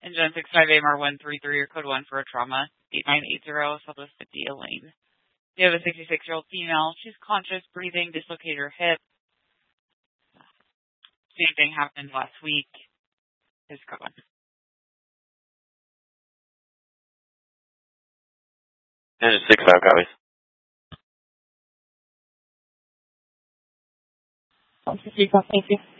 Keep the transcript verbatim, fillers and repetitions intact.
Engine six five A M R one three three or code one for a trauma. eight nine eight zero, Southwest fifty Elaine. You have a sixty-six-year-old female. She's conscious, breathing, dislocated her hip. Same thing happened last week. Is code one. Engine six five copies. Thank you.